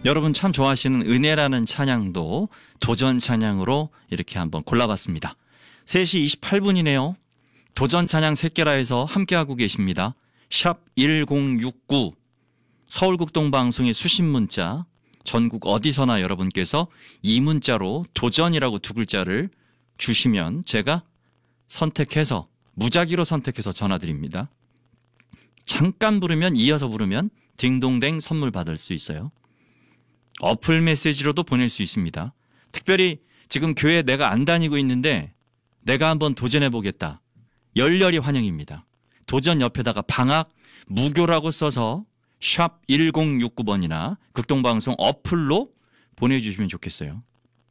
여러분 참 좋아하시는 은혜라는 찬양도 도전 찬양으로 이렇게 한번 골라봤습니다. 3시 28분이네요. 도전 찬양 새끼라에서 함께하고 계십니다. 샵 1069 서울국동방송의 수신 문자, 전국 어디서나 여러분께서 이 문자로 도전이라고 두 글자를 주시면 제가 선택해서 무작위로 선택해서 전화드립니다. 잠깐 부르면 이어서 부르면 딩동댕 선물 받을 수 있어요. 어플 메시지로도 보낼 수 있습니다. 특별히 지금 교회 내가 안 다니고 있는데 내가 한번 도전해보겠다. 열렬히 환영입니다. 도전 옆에다가 방학 무교라고 써서 샵 1069번이나 극동방송 어플로 보내주시면 좋겠어요.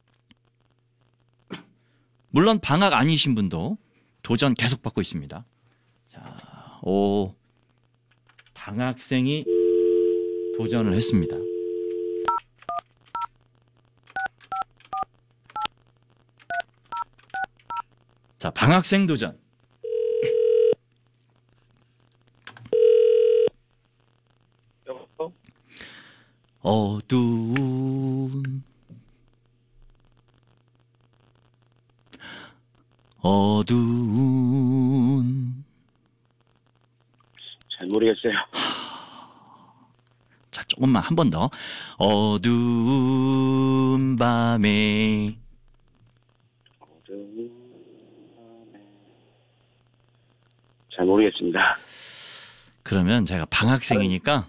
물론 방학 아니신 분도 도전 계속 받고 있습니다. 자, 방학생이 도전을 했습니다. 자, 방학생 도전. 어두운 잘 모르겠어요. 자, 조금만 한 번 더. 어두운 밤에 잘 모르겠습니다. 그러면 제가 방학생이니까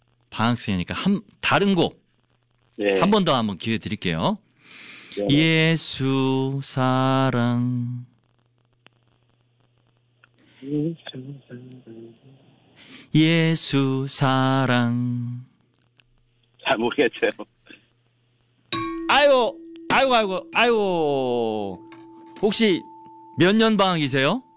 다른 곡 네. 한 번 더 한번 기회 드릴게요. 네. 예수 사랑 예수 사랑. 잘 모르겠어요. 아이고. 혹시 몇 년 방학이세요?